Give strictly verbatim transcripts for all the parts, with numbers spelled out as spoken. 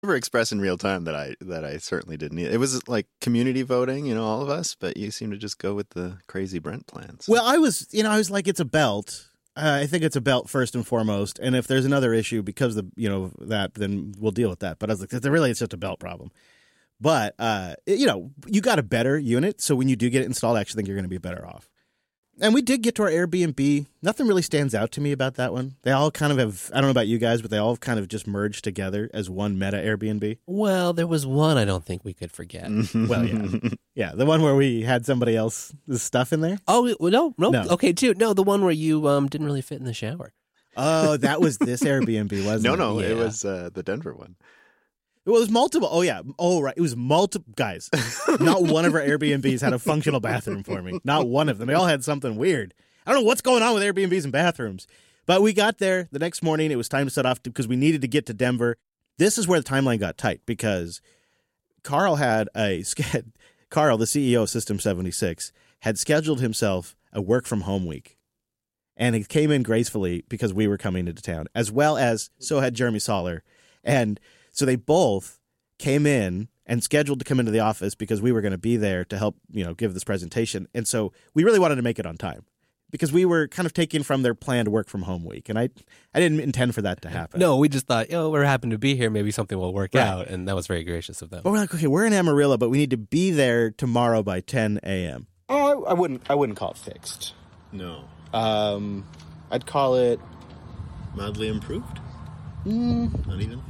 Never express in real time that I that I certainly didn't. It was like community voting, you know, all of us, but you seem to just go with the crazy Brent plans. Well, I was, you know, I was like, it's a belt. Uh, I think it's a belt first and foremost, and if there's another issue because of the, you know, that, then we'll deal with that. But I was like, really, it's just a belt problem. But uh, you know, you got a better unit, so when you do get it installed, I actually think you're going to be better off. And we did get to our Airbnb. Nothing really stands out to me about that one. They all kind of have, I don't know about you guys, but they all kind of just merged together as one meta Airbnb. Well, there was one I don't think we could forget. Well, yeah. Yeah, the one where we had somebody else's stuff in there. Oh, well, no, no, No. Okay, too. No, the one where you um didn't really fit in the shower. Oh, that was this Airbnb, wasn't no, it? no, Yeah. it was uh, the Denver one. Well, it was multiple. Oh, yeah. Oh, right. It was multiple. Guys, not one of our Airbnbs had a functional bathroom for me. Not one of them. They all had something weird. I don't know what's going on with Airbnbs and bathrooms. But we got there the next morning. It was time to set off because we needed to get to Denver. This is where the timeline got tight because Carl had a Carl, the C E O of System seventy-six, had scheduled himself a work from home week. And he came in gracefully because we were coming into town, as well as so had Jeremy Soller. And so they both came in and scheduled to come into the office because we were going to be there to help, you know, give this presentation. And so we really wanted to make it on time because we were kind of taken from their planned work from home week. And I I didn't intend for that to happen. No, we just thought, oh, we're happy to be here. Maybe something will work Right. out. And that was very gracious of them. But we're like, okay, we're in Amarillo, but we need to be there tomorrow by ten a.m. Oh, I, I wouldn't I wouldn't call it fixed. No. Um, I'd call it Mildly improved? Mm, Not even?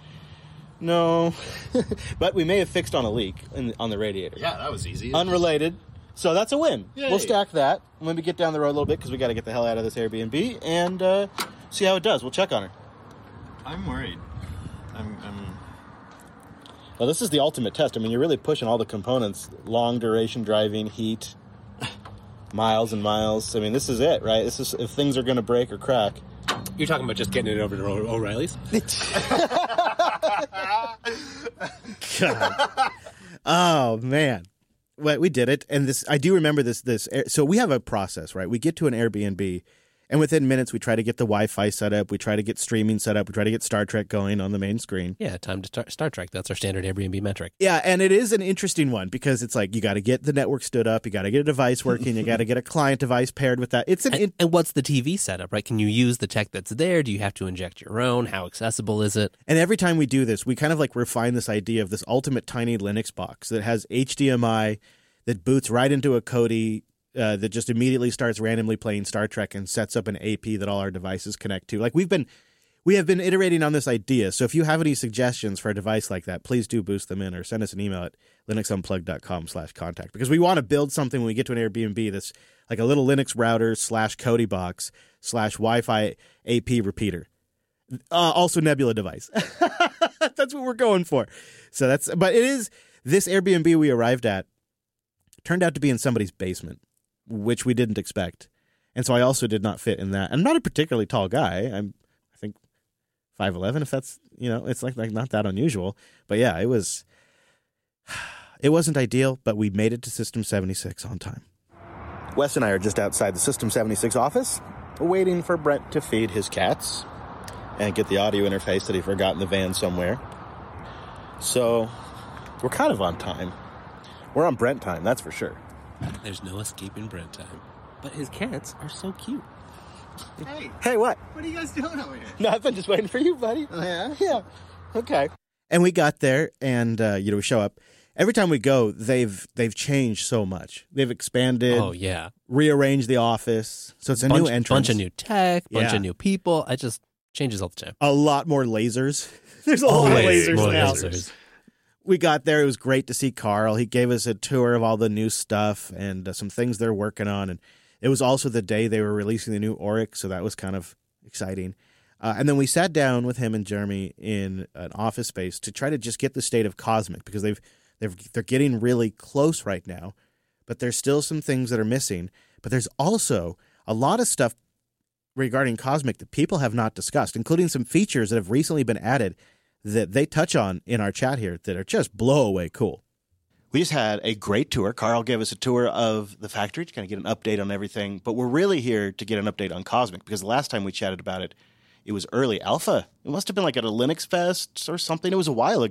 no. But we may have fixed on a leak in, on the radiator. Yeah, that was easy. Unrelated. So that's a win. Yay. We'll stack that when we get down the road a little bit because we got to get the hell out of this Airbnb and uh, see how it does. We'll check on her. I'm worried. I'm, I'm... Well, this is the ultimate test. I mean, you're really pushing all the components. Long duration driving, heat, miles and miles. I mean, this is it, right? This is if things are going to break or crack. You're talking about just getting it over to O- O'Reilly's? God. Oh, man. Well, we did it. And this, I do remember this, this. So we have a process, right? We get to an Airbnb and within minutes we try to get the Wi-Fi set up. We try to get streaming set up. We try to get Star Trek going on the main screen. Yeah, time to start Star Trek. That's our standard Airbnb metric. Yeah, and it is an interesting one because it's like you got to get the network stood up, you got to get a device working, you got to get a client device paired with that. It's an And, in- and what's the T V setup, right? Can you use the tech that's there? Do you have to inject your own? How accessible is it? and every time we do this, we kind of like refine this idea of this ultimate tiny Linux box that has H D M I that boots right into a Kodi uh, that just immediately starts randomly playing Star Trek and sets up an A P that all our devices connect to. Like we've been We have been iterating on this idea, so if you have any suggestions for a device like that, please do boost them in or send us an email at linuxunplugged.com slash contact because we want to build something when we get to an Airbnb that's like a little Linux router slash Kodi box slash Wi-Fi A P repeater. Uh, also Nebula device. That's what we're going for. So that's, but it is, this Airbnb we arrived at turned out to be in somebody's basement, which we didn't expect. And so I also did not fit in that. I'm not a particularly tall guy. I'm, I think, five eleven, if that's, you know, it's like, like not that unusual. But yeah, it was, it wasn't ideal, but we made it to System seventy-six on time. Wes and I are just outside the System seventy-six office, waiting for Brent to feed his cats and get the audio interface that he forgot in the van somewhere. So we're kind of on time. We're on Brent time, that's for sure. There's no escaping Brent time. But his cats are so cute. Hey, Hey, what? what are you guys doing over here? Nothing, just waiting for you, buddy. Oh, yeah? Yeah. Okay. And we got there, and uh, you know, we show up. Every time we go, they've they've changed so much. They've expanded, Oh, yeah. rearranged the office, so it's a bunch, new entrance. Bunch of new tech, bunch Yeah. of new people. It just changes all the time. A lot more lasers. There's a lot of Always lasers more now. lasers. We got there. It was great to see Carl. He gave us a tour of all the new stuff and uh, some things they're working on. And it was also the day they were releasing the new Oryx, so that was kind of exciting. Uh, and then we sat down with him and Jeremy in an office space to try to just get the state of Cosmic because they've they've they're getting really close right now, but there's still some things that are missing. But there's also a lot of stuff regarding Cosmic that people have not discussed, including some features that have recently been added that they touch on in our chat here that are just blow away cool. We just had a great tour. Carl gave us a tour of the factory to kind of get an update on everything, but we're really here to get an update on Cosmic because the last time we chatted about it, it was early alpha. It must have been like at a Linux Fest or something. It was a while ago.